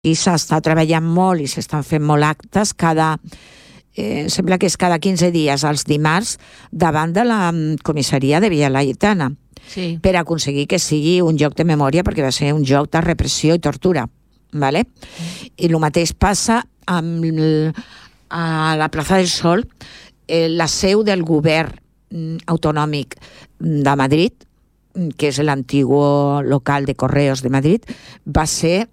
I s'està treballant molt i s'estan fent molt actes sembla que és cada 15 dies, els dimarts, davant de la comissaria de Villa Laietana, per aconseguir que sigui un lloc de memòria, perquè va ser un lloc de repressió i tortura. Vale? I el mateix passa a la Plaza del Sol, la seu del govern autonòmic de Madrid, que és l'antigo local de Correos de Madrid, va ser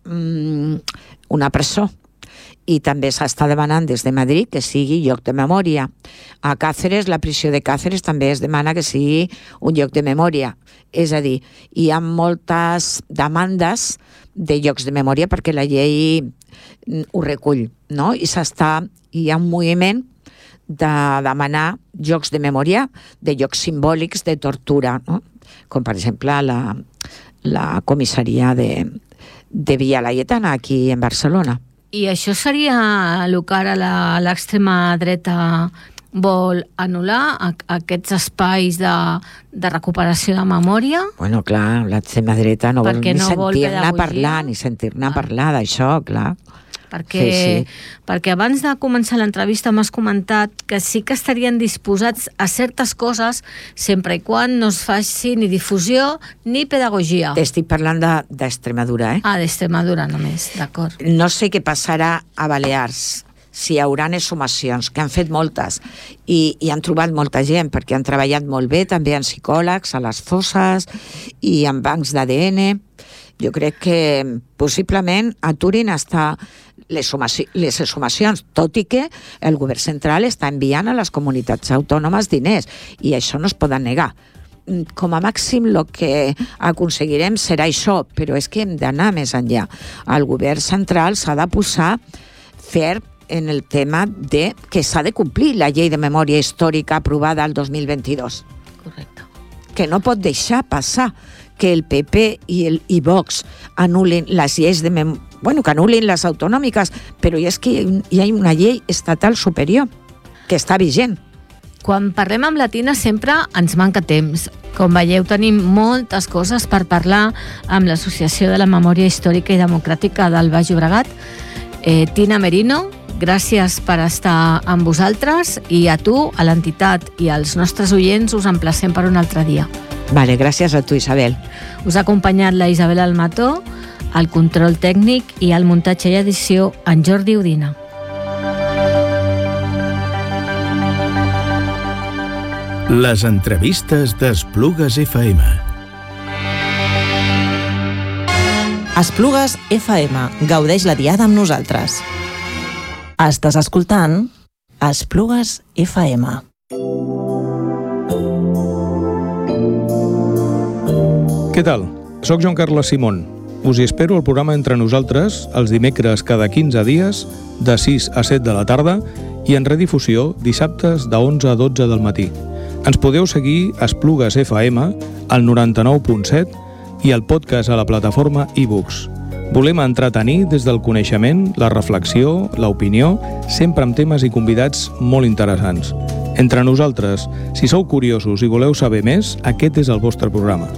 una presó. I també s'està demanant des de Madrid que sigui lloc de memòria. A Càceres, la prisió de Càceres, també es demana que sigui un lloc de memòria. És a dir, hi ha moltes demandes de llocs de memòria perquè la llei ho recull, no? I hi ha un moviment de demanar llocs de memòria de llocs simbòlics de tortura, no? Com per exemple la comissaria de Villa Laietana, aquí en Barcelona. I això seria el que ara l'extrema dreta vol anul·lar, aquests espais de recuperació de memòria? Bueno, clar, l'extrema dreta no vol ni sentir-ne parlar d'això, clar. Perquè abans de començar l'entrevista m'has comentat que sí que estarien disposats a certes coses sempre i quan no es faci ni difusió ni pedagogia. Estic parlant d'Extremadura, d'Extremadura només, d'acord. No sé què passarà a Balears, si hi haurà exhumacions, que han fet moltes, i han trobat molta gent, perquè han treballat molt bé, també en psicòlegs, a les fosses, i en bancs d'ADN. Jo crec que possiblement aturin les exhumacions, tot i que el govern central està enviant a les comunitats autònomes diners, i això no es pot negar. Com a màxim el que aconseguirem serà això, però és que hem d'anar més enllà. El govern central s'ha de posar ferm en el tema de que s'ha de complir la llei de memòria històrica aprovada el 2022. Correcte. Que no pot deixar passar que el PP i Vox anul·lin les lleis que anul·lin les autonòmiques, però és que hi ha una llei estatal superior que està vigent. Quan parlem amb la Tina sempre ens manca temps. Com veieu, tenim moltes coses per parlar amb l'Associació de la Memòria Històrica i Democràtica del Baix Llobregat. Tina Merino, gràcies per estar amb vosaltres, i a tu, a l'entitat i als nostres oients us emplacem per un altre dia. Vale, gràcies a tu, Isabel. Us ha acompanyat la Isabel Almató, el control tècnic i el muntatge i edició en Jordi Udina. Les entrevistes d'Esplugues FM. Esplugues FM. Gaudeix la diada amb nosaltres. Estàs escoltant Esplugues FM. Què tal? Soc Joan Carles Simón. Us hi espero al programa Entre Nosaltres els dimecres cada 15 dies de 6 a 7 de la tarda i en redifusió dissabtes de 11 a 12 del matí. Ens podeu seguir a Esplugues FM al 99.7 i el podcast a la plataforma iBooks. Volem entretenir des del coneixement, la reflexió, l'opinió, sempre amb temes i convidats molt interessants. Entre Nosaltres, si sou curiosos i voleu saber més, aquest és el vostre programa.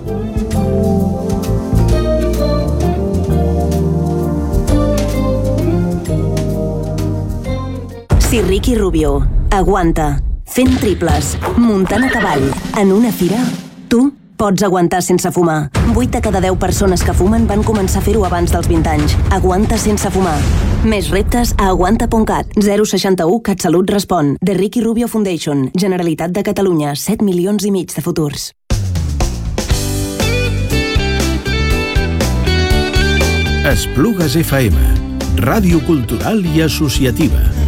Si Ricky Rubio aguanta fent triples, muntant a cavall, en una fira, tu pots aguantar sense fumar. 8 de cada 10 persones que fumen van començar a fer-ho abans dels 20 anys. Aguanta sense fumar. Més reptes a aguanta.cat. 061 CatSalut respon. The Ricky Rubio Foundation. Generalitat de Catalunya. 7,5 milions de futurs. Esplugues FM. Ràdio cultural i associativa.